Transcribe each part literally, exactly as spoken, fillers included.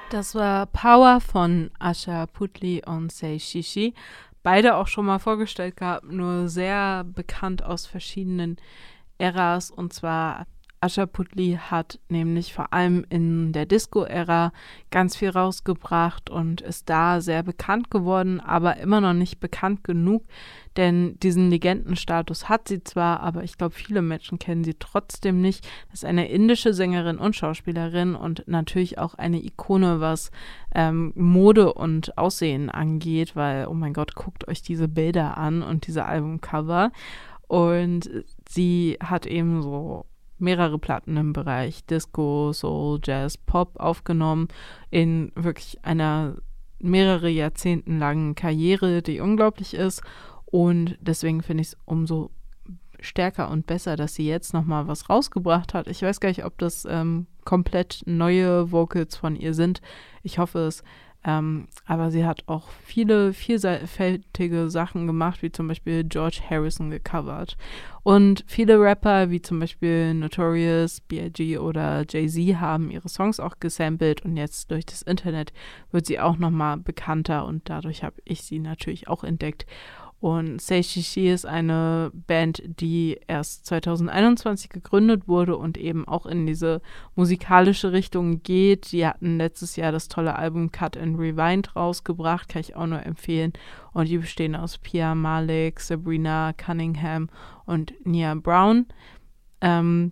Das war Power von Asha Puthli und Say Shishi. Beide auch schon mal vorgestellt gehabt, nur sehr bekannt aus verschiedenen Äras. Und zwar Asha Puthli hat nämlich vor allem in der Disco-Ära ganz viel rausgebracht und ist da sehr bekannt geworden, aber immer noch nicht bekannt genug, denn diesen Legendenstatus hat sie zwar, aber ich glaube, viele Menschen kennen sie trotzdem nicht. Das ist eine indische Sängerin und Schauspielerin und natürlich auch eine Ikone, was ähm, Mode und Aussehen angeht, weil, oh mein Gott, guckt euch diese Bilder an und diese Albumcover. Und sie hat eben so mehrere Platten im Bereich Disco, Soul, Jazz, Pop aufgenommen in wirklich einer mehrere Jahrzehnten langen Karriere, die unglaublich ist. Und deswegen finde ich es umso stärker und besser, dass sie jetzt nochmal was rausgebracht hat. Ich weiß gar nicht, ob das ähm, komplett neue Vocals von ihr sind. Ich hoffe es. Ähm, aber sie hat auch viele vielfältige Sachen gemacht, wie zum Beispiel George Harrison gecovert. Und viele Rapper, wie zum Beispiel Notorious, B I G oder Jay-Z, haben ihre Songs auch gesampelt und jetzt durch das Internet wird sie auch nochmal bekannter und dadurch habe ich sie natürlich auch entdeckt. Und Say Shishi ist eine Band, die erst zwanzig einundzwanzig gegründet wurde und eben auch in diese musikalische Richtung geht. Die hatten letztes Jahr das tolle Album Cut and Rewind rausgebracht, kann ich auch nur empfehlen. Und die bestehen aus Pia Malik, Sabrina Cunningham und Nia Brown, ähm,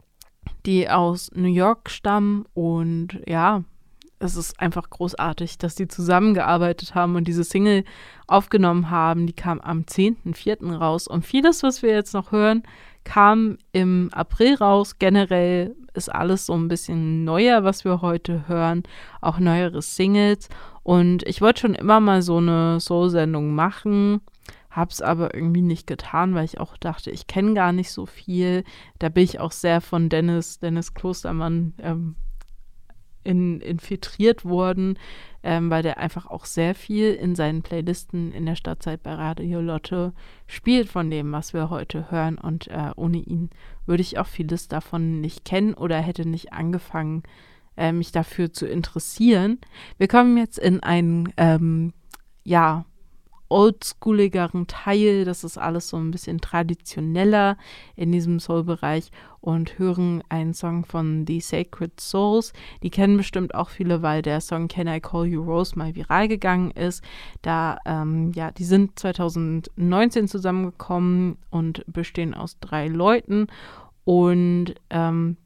die aus New York stammen. Und ja, es ist einfach großartig, dass die zusammengearbeitet haben und diese Single aufgenommen haben. Die kam am zehnten vierten raus. Und vieles, was wir jetzt noch hören, kam im April raus. Generell ist alles so ein bisschen neuer, was wir heute hören. Auch neuere Singles. Und ich wollte schon immer mal so eine Soul-Sendung machen. Hab's aber irgendwie nicht getan, weil ich auch dachte, ich kenne gar nicht so viel. Da bin ich auch sehr von Dennis, Dennis Klostermann ähm, In, infiltriert worden, ähm, weil der einfach auch sehr viel in seinen Playlisten in der Stadtzeit bei Radio Lotte spielt von dem, was wir heute hören. Und äh, ohne ihn würde ich auch vieles davon nicht kennen oder hätte nicht angefangen, äh, mich dafür zu interessieren. Wir kommen jetzt in einen, ähm, ja, oldschooligeren Teil, das ist alles so ein bisschen traditioneller in diesem Soul-Bereich und hören einen Song von The Sacred Souls. Die kennen bestimmt auch viele, weil der Song Can I Call You Rose mal viral gegangen ist. Da, ähm, ja, die sind zwanzig neunzehn zusammengekommen und bestehen aus drei Leuten und ähm,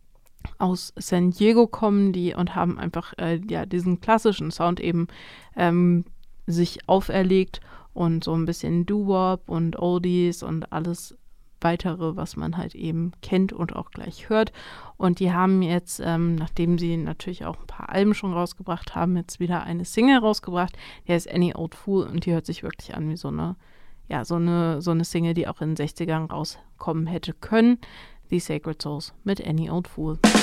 aus San Diego kommen die und haben einfach äh, ja diesen klassischen Sound eben ähm, sich auferlegt und so ein bisschen Doo-Wop und Oldies und alles weitere, was man halt eben kennt und auch gleich hört. Und die haben jetzt, ähm, nachdem sie natürlich auch ein paar Alben schon rausgebracht haben, jetzt wieder eine Single rausgebracht, die heißt Any Old Fool und die hört sich wirklich an wie so eine, ja, so eine, so eine Single, die auch in den sechzigern rauskommen hätte können. The Sacred Souls mit Any Old Fool.